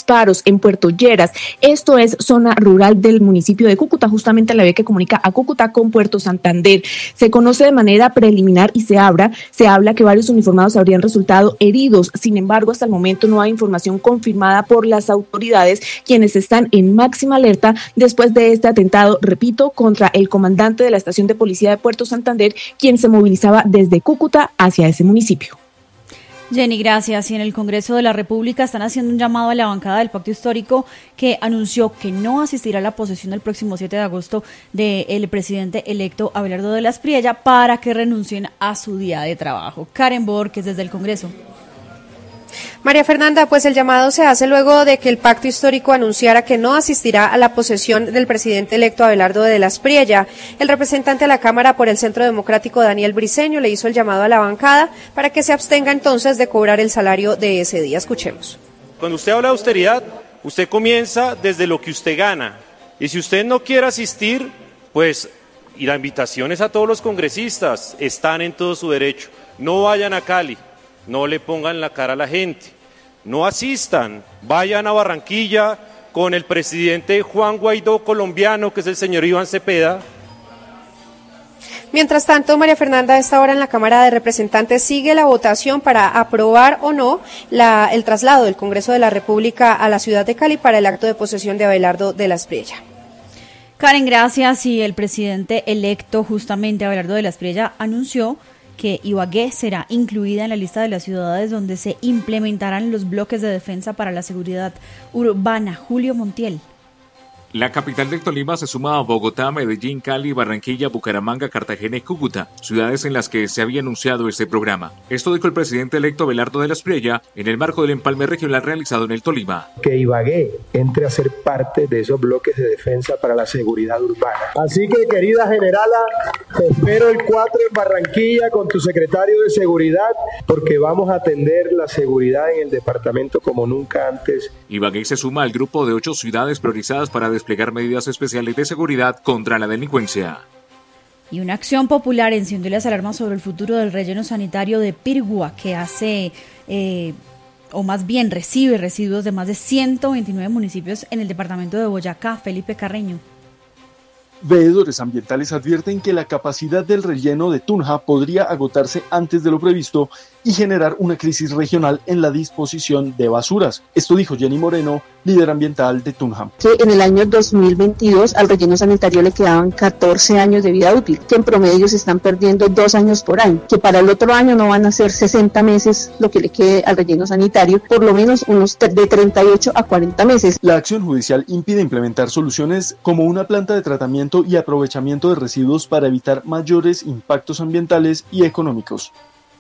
disparos en Puerto Lleras. Esto es zona rural del municipio de Cúcuta, justamente la vía que comunica a Cúcuta con Puerto Santander. Se conoce de manera preliminar y se habla que varios uniformados habrían resultado heridos. Sin embargo, hasta el momento no hay información confirmada por las autoridades, quienes están en máxima alerta después de este atentado, repito, contra el comandante de la estación de policía de Puerto Santander, quien se movilizaba desde Cúcuta hacia ese municipio. Jenny, gracias. Y en el Congreso de la República están haciendo un llamado a la bancada del Pacto Histórico, que anunció que no asistirá a la posesión el próximo 7 de agosto del presidente electo Abelardo de la Espriella, para que renuncien a su día de trabajo. Karen Borges, desde el Congreso. María Fernanda, pues el llamado se hace luego de que el Pacto Histórico anunciara que no asistirá a la posesión del presidente electo Abelardo de la Espriella. El representante a la Cámara por el Centro Democrático, Daniel Briceño, le hizo el llamado a la bancada para que se abstenga entonces de cobrar el salario de ese día. Escuchemos. Cuando usted habla de austeridad, usted comienza desde lo que usted gana. Y si usted no quiere asistir, pues, y la invitación es a todos los congresistas, están en todo su derecho. No vayan a Cali. No le pongan la cara a la gente, no asistan, vayan a Barranquilla con el presidente Juan Guaidó colombiano, que es el señor Iván Cepeda. Mientras tanto, María Fernanda, a esta hora en la Cámara de Representantes sigue la votación para aprobar o no el traslado del Congreso de la República a la ciudad de Cali para el acto de posesión de Abelardo de la Espriella. Karen, gracias. Y el presidente electo, justamente Abelardo de la Espriella, anunció que Ibagué será incluida en la lista de las ciudades donde se implementarán los bloques de defensa para la seguridad urbana. Julio Montiel. La capital del Tolima se suma a Bogotá, Medellín, Cali, Barranquilla, Bucaramanga, Cartagena y Cúcuta, ciudades en las que se había anunciado este programa. Esto dijo el presidente electo Abelardo de la Espriella en el marco del empalme regional realizado en el Tolima. Que Ibagué entre a ser parte de esos bloques de defensa para la seguridad urbana. Así que, querida generala, te espero el 4 en Barranquilla con tu secretario de seguridad, porque vamos a atender la seguridad en el departamento como nunca antes. Ibagué se suma al grupo de 8 ciudades priorizadas para desplegar medidas especiales de seguridad contra la delincuencia. Y una acción popular encendió las alarmas sobre el futuro del relleno sanitario de Pirgua, que recibe residuos de más de 129 municipios en el departamento de Boyacá. Felipe Carreño. Veedores ambientales advierten que la capacidad del relleno de Tunja podría agotarse antes de lo previsto y generar una crisis regional en la disposición de basuras. Esto dijo Jenny Moreno, líder ambiental de Tunja. Que en el año 2022 al relleno sanitario le quedaban 14 años de vida útil, que en promedio se están perdiendo 2 años por año, que para el otro año no van a ser 60 meses lo que le quede al relleno sanitario, por lo menos unos de 38 a 40 meses. La acción judicial impide implementar soluciones como una planta de tratamiento y aprovechamiento de residuos para evitar mayores impactos ambientales y económicos.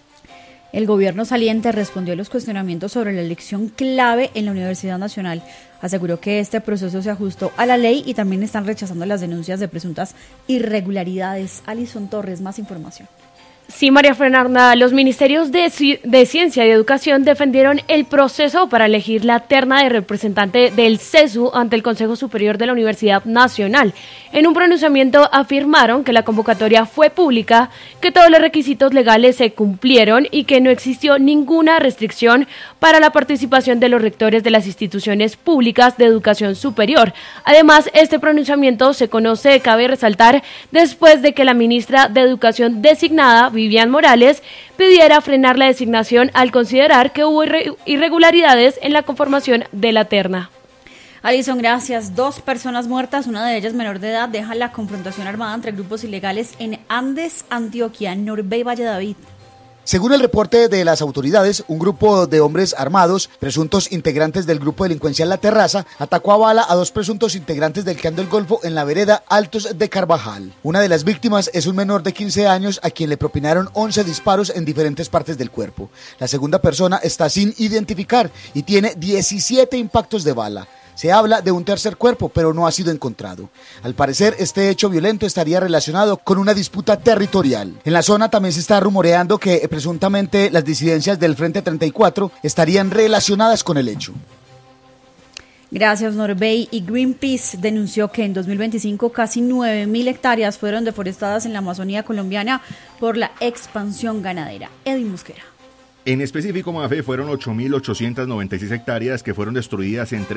El gobierno saliente respondió a los cuestionamientos sobre la elección clave en la Universidad Nacional. Aseguró que este proceso se ajustó a la ley y también están rechazando las denuncias de presuntas irregularidades. Alison Torres, más información. Sí, María Fernanda, los ministerios de Ciencia y Educación defendieron el proceso para elegir la terna de representante del CESU ante el Consejo Superior de la Universidad Nacional. En un pronunciamiento afirmaron que la convocatoria fue pública, que todos los requisitos legales se cumplieron y que no existió ninguna restricción para la participación de los rectores de las instituciones públicas de educación superior. Además, este pronunciamiento se conoce, cabe resaltar, después de que la ministra de Educación designada, Vivian Morales, pidiera frenar la designación al considerar que hubo irregularidades en la conformación de la terna. Alison, gracias. 2 personas muertas, una de ellas menor de edad, deja la confrontación armada entre grupos ilegales en Andes, Antioquia. Norbey Valle David. Según el reporte de las autoridades, un grupo de hombres armados, presuntos integrantes del grupo delincuencial La Terraza, atacó a bala a 2 presuntos integrantes del Clan del Golfo en la vereda Altos de Carvajal. Una de las víctimas es un menor de 15 años a quien le propinaron 11 disparos en diferentes partes del cuerpo. La segunda persona está sin identificar y tiene 17 impactos de bala. Se habla de un tercer cuerpo, pero no ha sido encontrado. Al parecer, este hecho violento estaría relacionado con una disputa territorial. En la zona también se está rumoreando que presuntamente las disidencias del Frente 34 estarían relacionadas con el hecho. Gracias, Norbey. Y Greenpeace denunció que en 2025 casi 9.000 hectáreas fueron deforestadas en la Amazonía colombiana por la expansión ganadera. Edwin Mosquera. En específico, Mafe, fueron 8.896 hectáreas que fueron destruidas entre